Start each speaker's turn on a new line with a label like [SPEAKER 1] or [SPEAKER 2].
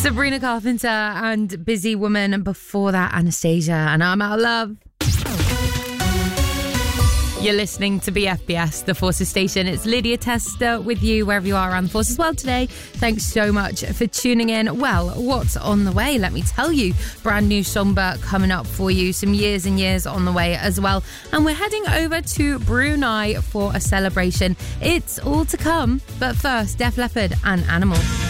[SPEAKER 1] Sabrina Carpenter and Busy Woman. Before that, Anastasia and I'm Out of Love. You're listening to BFBS, the Forces Station. It's Lydia Tester with you wherever you are around the Forces world today. Thanks so much for tuning in. Well, what's on the way? Let me tell you. Brand new Somber coming up for you. Some years and years on the way as well. And we're heading over to Brunei for a celebration. It's all to come. But first, Def Leppard and Animal.